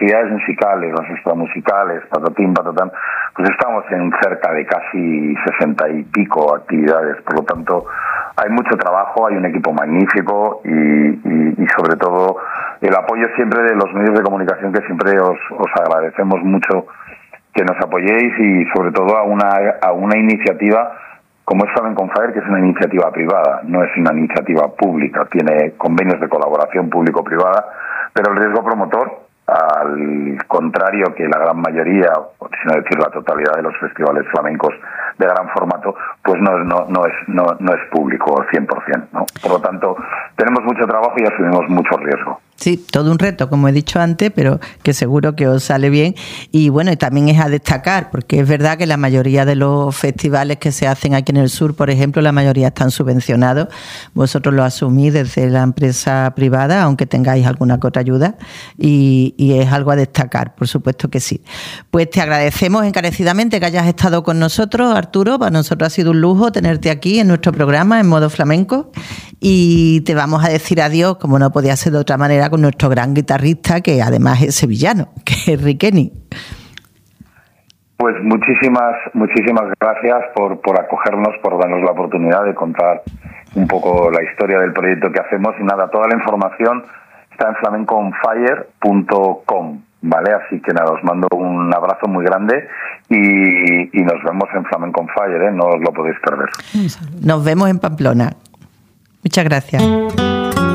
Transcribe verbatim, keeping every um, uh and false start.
actividades musicales, las extramusicales, patatín, patatán, pues estamos en cerca de casi sesenta y pico actividades. Por lo tanto, hay mucho trabajo, hay un equipo magnífico y, y, y sobre todo el apoyo siempre de los medios de comunicación, que siempre os, os agradecemos mucho que nos apoyéis, y sobre todo a una, a una iniciativa como es Flamenco on Fire, que es una iniciativa privada, no es una iniciativa pública, tiene convenios de colaboración público-privada, pero el riesgo promotor, al contrario que la gran mayoría, si no decir la totalidad de los festivales flamencos de gran formato, pues no, no, no es no, no es público cien por ciento, ¿no? Por lo tanto, tenemos mucho trabajo y asumimos mucho riesgo. Sí, todo un reto, como he dicho antes, pero que seguro que os sale bien. Y bueno, y también es a destacar, porque es verdad que la mayoría de los festivales que se hacen aquí en el sur, por ejemplo, la mayoría están subvencionados. Vosotros lo asumís desde la empresa privada, aunque tengáis alguna que otra ayuda, y, y es algo a destacar, por supuesto que sí. Pues te agradecemos encarecidamente que hayas estado con nosotros, Arturo. Para nosotros ha sido un lujo tenerte aquí en nuestro programa, en Modo Flamenco, y te vamos a decir adiós, como no podía ser de otra manera, con nuestro gran guitarrista, que además es sevillano, que es Riqueni. Pues muchísimas, muchísimas gracias por, por acogernos, por darnos la oportunidad de contar un poco la historia del proyecto que hacemos. Y nada, toda la información está en flamenco on fire punto com, ¿vale? Así que nada, os mando un abrazo muy grande y, y nos vemos en Flamenco on Fire, ¿eh? No os lo podéis perder. Nos vemos en Pamplona. Muchas gracias.